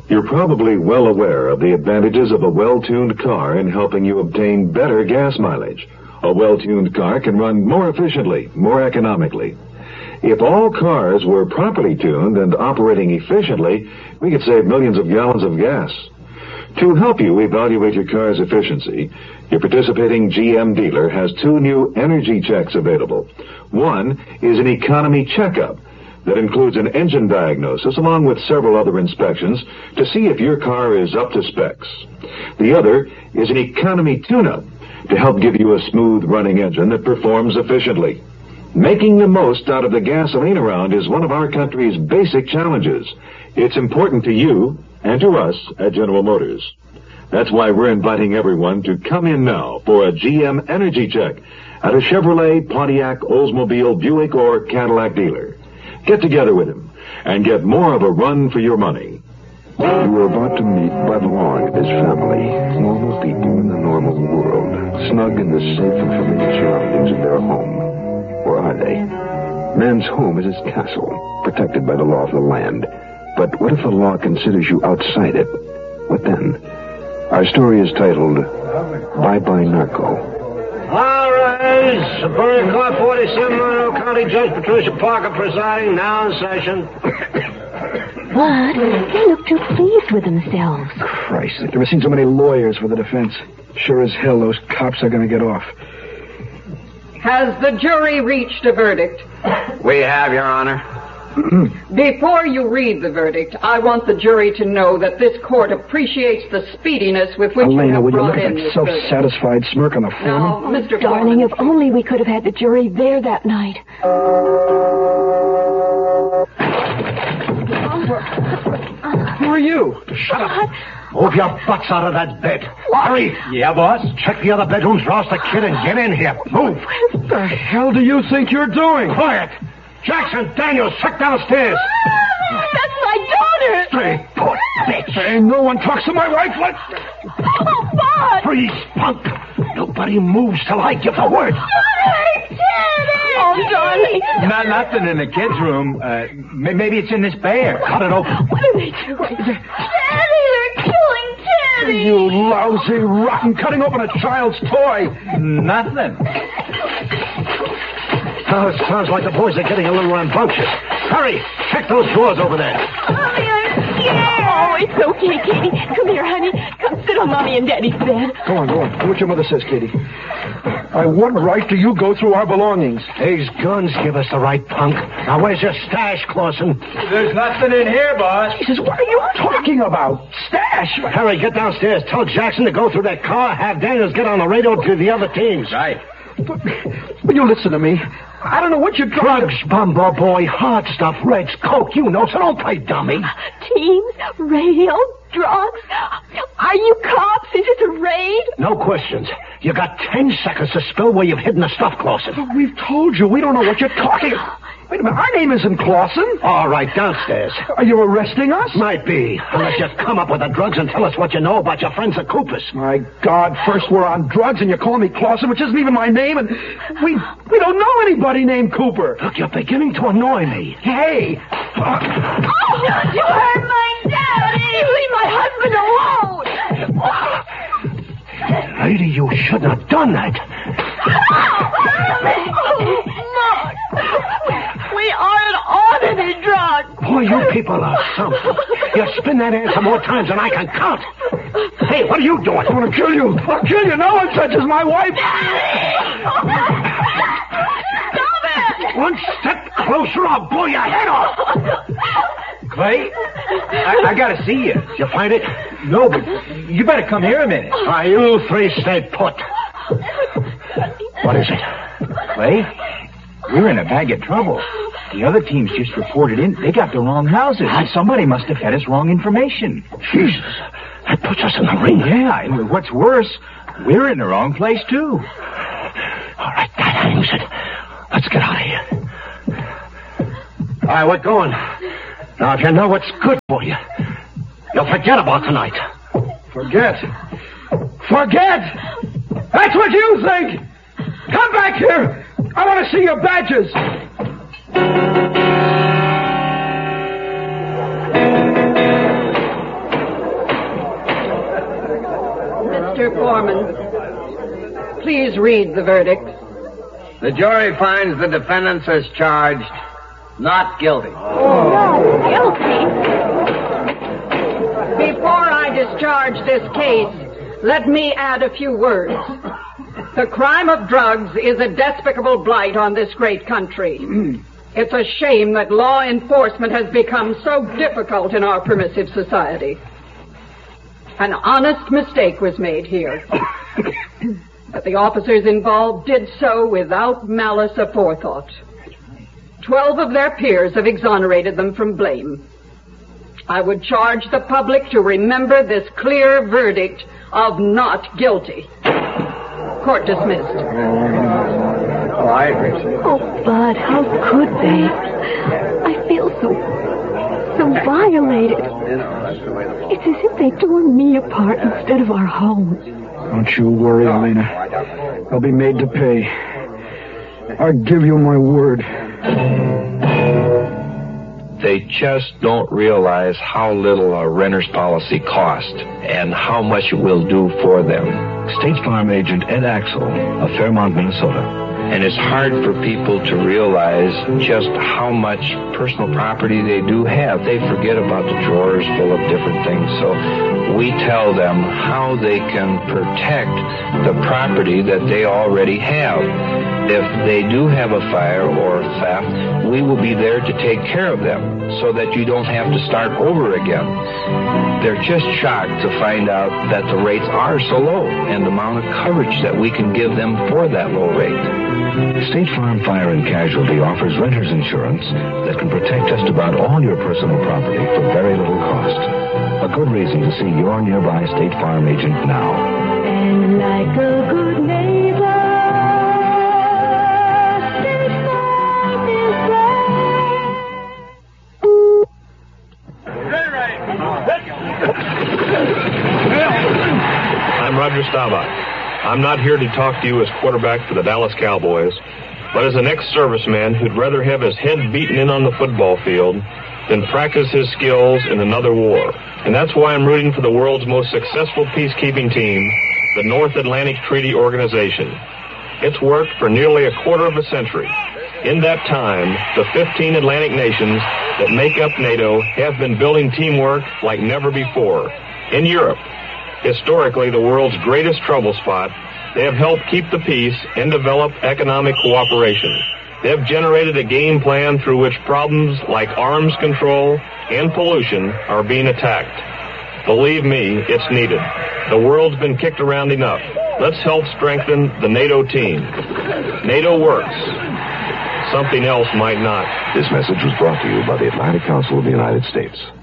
You're probably well aware of the advantages of a well-tuned car in helping you obtain better gas mileage. A well-tuned car can run more efficiently, more economically. If all cars were properly tuned and operating efficiently, we could save millions of gallons of gas. To help you evaluate your car's efficiency, your participating GM dealer has 2 new energy checks available. One is an economy checkup that includes an engine diagnosis along with several other inspections to see if your car is up to specs. The other is an economy tune-up to help give you a smooth-running engine that performs efficiently. Making the most out of the gasoline around is one of our country's basic challenges. It's important to you and to us at General Motors. That's why we're inviting everyone to come in now for a GM energy check at a Chevrolet, Pontiac, Oldsmobile, Buick, or Cadillac dealer. Get together with him and get more of a run for your money. You are about to meet Bud Long and his family. Normal people in the normal world, snug in the safe and familiar surroundings of their home. Or are they? Man's home is his castle, protected by the law of the land. But what if the law considers you outside it? What then? Our story is titled, Bye-Bye Narco. All rise. Superior Court 47, Monroe County Judge Patricia Parker presiding, now in session. Bud, they look too pleased with themselves. Christ, I've never seen so many lawyers for the defense. Sure as hell those cops are going to get off. Has the jury reached a verdict? We have, Your Honor. Before you read the verdict, I want the jury to know that this court appreciates the speediness with which Elena, you have will you brought look at in that this verdict. self-satisfied smirk on the foreman? Now, Mr. Darling, Foreman, if only we could have had the jury there that night. Who are you? Shut up. Move your butts out of that bed. Hurry. Yeah, boss. Check the other bedrooms, rouse the kid, and get in here. Move. What the hell do you think you're doing? Quiet. Jackson, Daniels, check downstairs. That's my daughter! Stay put, bitch. Ain't no one talks to my wife. What? Oh, Bud! Freeze, punk. Nobody moves till I give the word. Oh, darling. Nothing in the kids' room. Maybe it's in this bear. Cut it open. What are they doing? Daddy, they're killing Teddy! You lousy, rotten, cutting open a child's toy. Nothing. Oh, it sounds like the boys are getting a little rambunctious. Hurry, check those drawers over there. Mommy, I'm scared. Oh, it's okay, Katie. Come here, honey. Come sit on Mommy and Daddy's bed. Go on. Do what your mother says, Katie. What right do you go through our belongings? These guns give us the right, punk. Now, where's your stash, Clausen? There's nothing in here, boss. Jesus, what are you talking about? Stash? Harry, get downstairs. Tell Jackson to go through that car. Have Daniels get on the radio to the other teams. Right. Will you listen to me? I don't know what you're Drugs, Bumbo boy, hard stuff, Reds, coke, you know, so don't play dummy. Teams, radio, drugs. Are you cops? Is it a raid? No questions. You got 10 seconds to spill where you've hidden the stuff, Clausen. But we've told you. We don't know what you're talking about. Wait a minute. Our name isn't Clausen. All right, downstairs. Are you arresting us? Might be, unless you come up with the drugs and tell us what you know about your friends at Cooper's. My God, first we're on drugs and you're calling me Clausen, which isn't even my name, and we don't know anybody named Cooper. Look, you're beginning to annoy me. Hey! Don't you hurt my daddy! Leave my husband alone! Lady, you shouldn't have done that. We aren't on any drugs. Boy, you people are something. You spin that answer more times than I can count. Hey, what are you doing? I'm gonna kill you. I'll kill you. No one touches my wife. Stop it! One step closer, I'll blow your head off. Clay, I gotta see you. Did you find it? No, but you better come here a minute. You three stay put. What is it? Clay, we're in a bag of trouble. The other teams just reported in. They got the wrong houses. Somebody must have fed us wrong information. Jesus, that puts us in the ring. Yeah, and what's worse, we're in the wrong place, too. All right, that hangs it. Let's get out of here. All right, we're going. Now, if you know what's good for you, you'll forget about tonight. Forget? That's what you think! Come back here! I want to see your badges! Mr. Foreman, please read the verdict. The jury finds the defendants as charged not guilty. Guilty? Before I discharge this case, let me add a few words. The crime of drugs is a despicable blight on this great country. It's a shame that law enforcement has become so difficult in our permissive society. An honest mistake was made here. But the officers involved did so without malice aforethought. 12 of their peers have exonerated them from blame. I would charge the public to remember this clear verdict of not guilty. Court dismissed. Oh, I agree. Oh, Bud, how could they? I feel so violated. It's as if they tore me apart instead of our home. Don't you worry, Elena. They'll be made to pay. I give you my word. They just don't realize how little a renter's policy costs and how much it will do for them. State Farm agent Ed Axel of Fairmont, Minnesota. And it's hard for people to realize just how much personal property they do have. They forget about the drawers full of different things. So we tell them how they can protect the property that they already have. If they do have a fire or theft, we will be there to take care of them so that you don't have to start over again. They're just shocked to find out that the rates are so low and the amount of coverage that we can give them for that low rate. State Farm Fire and Casualty offers renter's insurance that can protect just about all your personal property for very little cost. A good reason to see your nearby State Farm agent now. And like a good neighbor, State Farm is there. I'm Roger Staubach. I'm not here to talk to you as quarterback for the Dallas Cowboys, but as an ex-serviceman who'd rather have his head beaten in on the football field than practice his skills in another war. And that's why I'm rooting for the world's most successful peacekeeping team, the North Atlantic Treaty Organization. It's worked for nearly a quarter of a century. In that time, the 15 Atlantic nations that make up NATO have been building teamwork like never before. In Europe, historically the world's greatest trouble spot, they have helped keep the peace and develop economic cooperation. They have generated a game plan through which problems like arms control and pollution are being attacked. Believe me, it's needed. The world's been kicked around enough. Let's help strengthen the NATO team. NATO works. Something else might not. This message was brought to you by the Atlantic Council of the United States.